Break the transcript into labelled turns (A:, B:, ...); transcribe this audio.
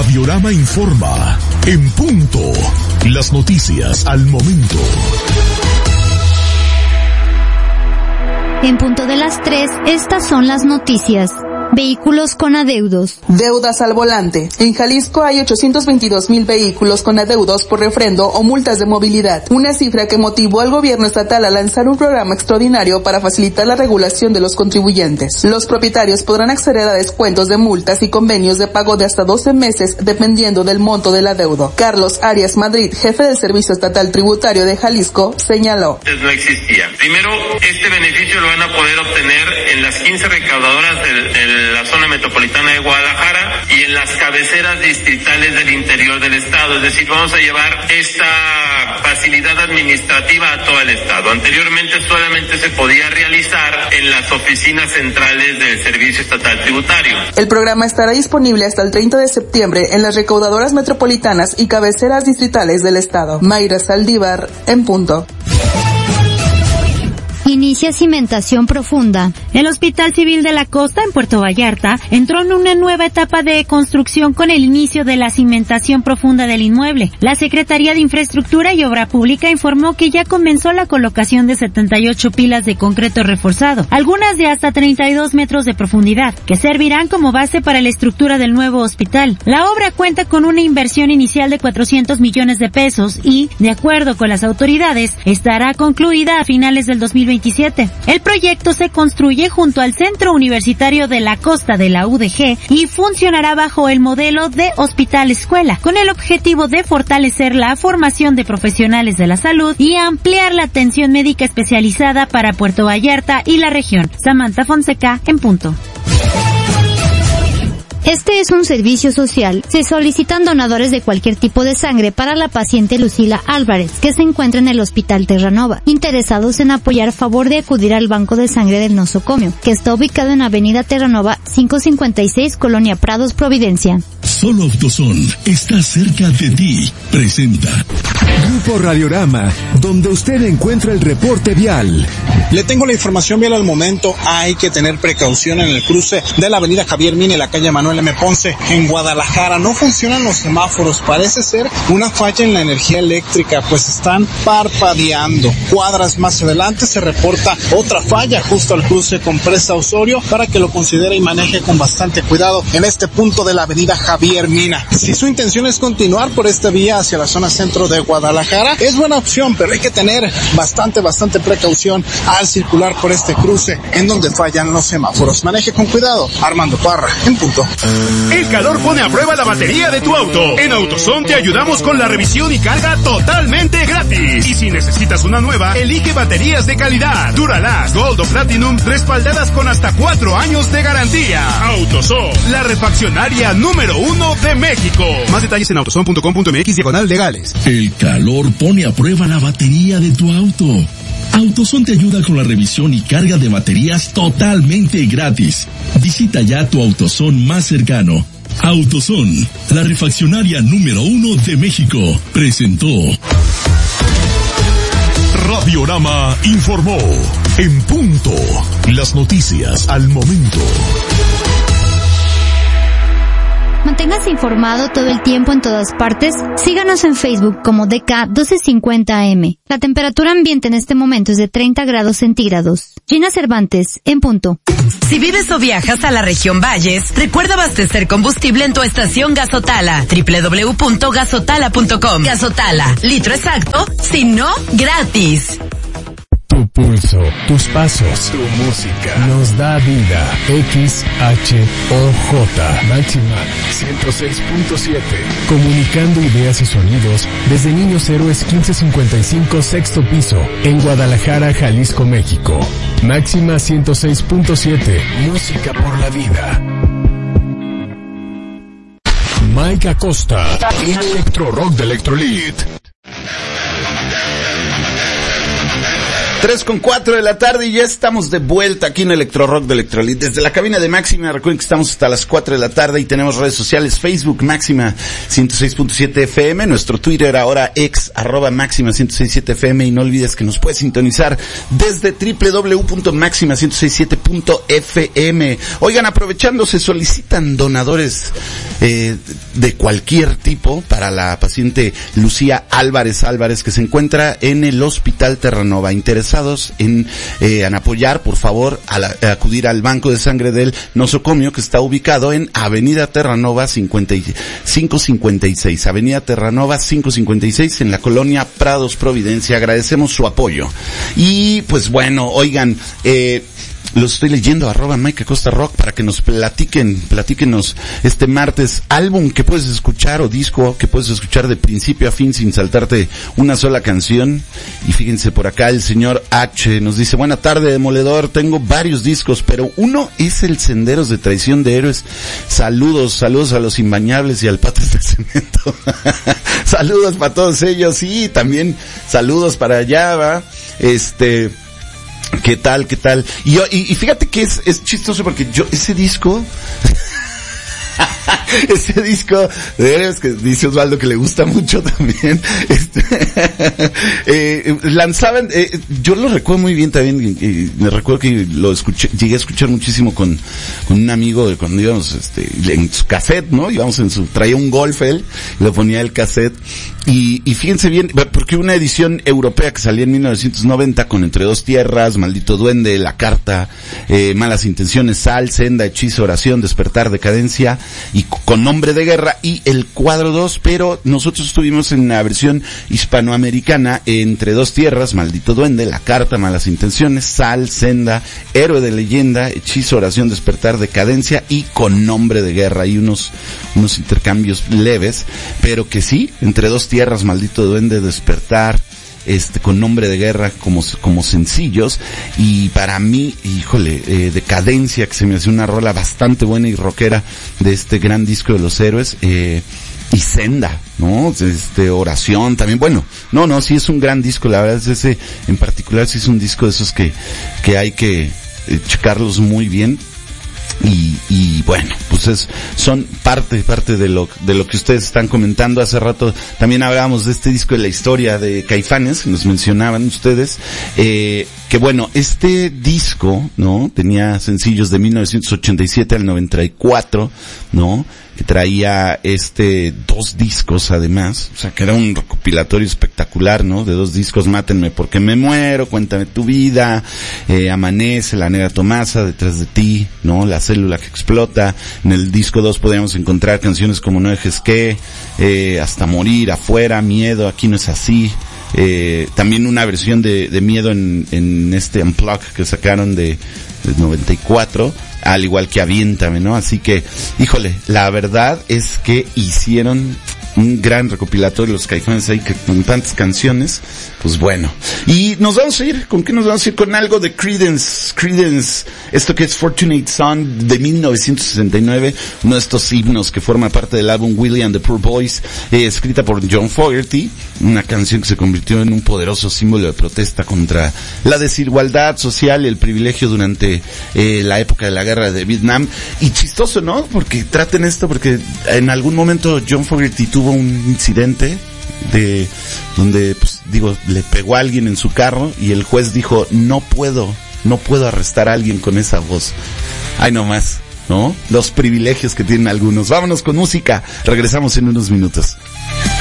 A: Radiorama informa. En punto. Las noticias al momento.
B: En punto de las 3, estas son las noticias. Vehículos con adeudos.
C: Deudas al volante. En Jalisco hay 822,000 vehículos con adeudos por refrendo o multas de movilidad, una cifra que motivó al gobierno estatal a lanzar un programa extraordinario para facilitar la regulación de los contribuyentes. Los propietarios podrán acceder a descuentos de multas y convenios de pago de hasta 12 meses dependiendo del monto del adeudo. Carlos Arias Madrid, jefe del Servicio Estatal Tributario de Jalisco, señaló.
D: No existía. Primero, este beneficio lo van a poder obtener en las 15 recaudadoras de la zona metropolitana de Guadalajara y en las cabeceras distritales del interior del estado. Es decir, vamos a llevar esta facilidad administrativa a todo el estado. Anteriormente solamente se podía realizar en las oficinas centrales del Servicio Estatal Tributario.
C: El programa estará disponible hasta el 30 de septiembre en las recaudadoras metropolitanas y cabeceras distritales del estado. Mayra Saldívar, en punto.
B: Inicia cimentación profunda.
E: El Hospital Civil de la Costa, en Puerto Vallarta, entró en una nueva etapa de construcción con el inicio de la cimentación profunda del inmueble. La Secretaría de Infraestructura y Obra Pública informó que ya comenzó la colocación de 78 pilas de concreto reforzado, algunas de hasta 32 metros de profundidad, que servirán como base para la estructura del nuevo hospital. La obra cuenta con una inversión inicial de 400 millones de pesos y, de acuerdo con las autoridades, estará concluida a finales del 2027. El proyecto se construye junto al Centro Universitario de la Costa de la UDG y funcionará bajo el modelo de hospital escuela, con el objetivo de fortalecer la formación de profesionales de la salud y ampliar la atención médica especializada para Puerto Vallarta y la región. Samantha Fonseca, en punto.
B: Este es un servicio social. Se solicitan donadores de cualquier tipo de sangre para la paciente Lucila Álvarez, que se encuentra en el Hospital Terranova. Interesados en apoyar, favor de acudir al Banco de Sangre del Nosocomio, que está ubicado en Avenida Terranova 556, Colonia Prados, Providencia.
A: Solo Autoson está cerca de ti. Presenta
F: Grupo Radiorama, donde usted encuentra el reporte vial.
G: Le tengo la información vial al momento. Hay que tener precaución en el cruce de la Avenida Javier Mina y la calle Manuel M. Ponce en Guadalajara. No funcionan los semáforos. Parece ser una falla en la energía eléctrica, pues están parpadeando. Cuadras más adelante se reporta otra falla justo al cruce con Presa Osorio, para que lo considere y maneje con bastante cuidado en este punto de la Avenida Javier Mina. Si su intención es continuar por esta vía hacia la zona centro de Guadalajara, es buena opción, pero hay que tener bastante precaución al circular por este cruce en donde fallan los semáforos. Maneje con cuidado. Armando Parra, en punto.
H: El calor pone a prueba la batería de tu auto. En AutoZone te ayudamos con la revisión y carga totalmente gratis. Y si necesitas una nueva, elige baterías de calidad, Duralast, Gold o Platinum, respaldadas con hasta 4 años de garantía. AutoZone, la refaccionaria número 1 de México. Más detalles en autozone.com.mx/legales.
A: El calor pone a prueba la batería de tu auto. AutoZone te ayuda con la revisión y carga de baterías totalmente gratis. Visita ya tu AutoZone más cercano. AutoZone, la refaccionaria número 1 de México, presentó. Radiorama informó. En punto. Las noticias al momento.
B: Manténgase informado todo el tiempo en todas partes. Síganos en Facebook como DK 1250 AM. La temperatura ambiente en este momento es de 30 grados centígrados. Gina Cervantes, en punto.
I: Si vives o viajas a la región Valles, recuerda abastecer combustible en tu estación Gasotala. www.gasotala.com. Gasotala, litro exacto, si no, gratis.
F: Tu pulso, tus pasos, tu música nos da vida. XHOJ Máxima 106.7. Comunicando ideas y sonidos desde Niños Héroes 1555 sexto piso en Guadalajara, Jalisco, México. Máxima 106.7. Música por la vida. Mike Acosta en Electro Rock de Electrolit.
J: 3:04 de la tarde y ya estamos de vuelta aquí en Electro Rock de Electrolit. Desde la cabina de Máxima, recuerden que estamos hasta las 4 de la tarde y tenemos redes sociales, Facebook Máxima 106.7 FM, nuestro Twitter ahora @Máxima 106.7 FM, y no olvides que nos puedes sintonizar desde www.maxima106.7.fm. Oigan, aprovechando, se solicitan donadores de cualquier tipo para la paciente Lucía Álvarez, que se encuentra en el Hospital Terranova. Interesados en apoyar, por favor, acudir al banco de sangre del nosocomio, que está ubicado en Avenida Terranova 556, Avenida Terranova 556, en la colonia Prados Providencia. Agradecemos su apoyo. Y pues bueno, oigan, los estoy leyendo, @Mike Acosta Rock, para que nos platíquenos este martes, álbum que puedes escuchar o disco que puedes escuchar de principio a fin sin saltarte una sola canción. Y fíjense, por acá el señor H nos dice: buena tarde, Demoledor, tengo varios discos, pero uno es el Senderos de Traición de Héroes. Saludos a los Imbañables y al Patas de Cemento. Saludos para todos ellos, y también saludos para allá, ¿va? ¿Qué tal? Y fíjate que es chistoso porque ese disco de Héroes, que dice Osvaldo que le gusta mucho también, lanzaban, yo lo recuerdo muy bien también, me recuerdo que lo escuché, llegué a escuchar muchísimo con un amigo cuando íbamos, en su cassette, ¿no? Traía un Golf él, le ponía el cassette, y fíjense bien, porque una edición europea que salía en 1990 con Entre dos tierras, Maldito Duende, La Carta, Malas Intenciones, Sal, Senda, Hechizo, Oración, Despertar, Decadencia, y Con Nombre de Guerra, y el cuadro 2, pero nosotros estuvimos en la versión hispanoamericana, Entre dos tierras, Maldito Duende, La Carta, Malas Intenciones, Sal, Senda, Héroe de Leyenda, Hechizo, Oración, Despertar, Decadencia y Con Nombre de Guerra. Hay unos intercambios leves, pero que sí, Entre dos tierras, Maldito Duende, Despertar, Con Nombre de Guerra como sencillos. Y para mí, híjole, Decadencia, que se me hace una rola bastante buena y rockera de este gran disco de los Héroes, y Senda, ¿no? Oración también, bueno, sí es un gran disco, la verdad es ese en particular sí es un disco de esos que hay que checarlos muy bien. Y bueno, pues son parte de lo que ustedes están comentando. Hace rato también hablábamos de este disco de la historia de Caifanes, que nos mencionaban ustedes, que bueno, este disco, ¿no? Tenía sencillos de 1987 al 94, ¿no? Que traía 2 discos además, o sea que era un recopilatorio espectacular, ¿no? De 2 discos: Mátenme porque me muero, Cuéntame tu vida, Amanece, La Negra Tomasa, Detrás de ti, ¿no? La célula que explota. En el disco 2 podíamos encontrar canciones como No dejes que, Hasta morir, Afuera, Miedo, Aquí no es así. También una versión de Miedo en este Unplugged que sacaron de 94, al igual que Aviéntame, ¿no? Así que, híjole, la verdad es que hicieron un gran recopilatorio de los Caifanes ahí, que con tantas canciones, pues bueno. Y nos vamos a ir, ¿con qué nos vamos a ir? Con algo de Creedence, esto que es Fortunate Son de 1969, uno de estos himnos que forma parte del álbum Willie and the Poor Boys, escrita por John Fogerty, una canción que se convirtió en un poderoso símbolo de protesta contra la desigualdad social y el privilegio durante la época de la guerra de Vietnam. Y chistoso, ¿no? Porque traten esto, porque en algún momento John Fogerty tuvo un incidente donde, pues, le pegó a alguien en su carro y el juez dijo: no puedo arrestar a alguien con esa voz. Ay, no más, ¿no? Los privilegios que tienen algunos. Vámonos con música. Regresamos en unos minutos.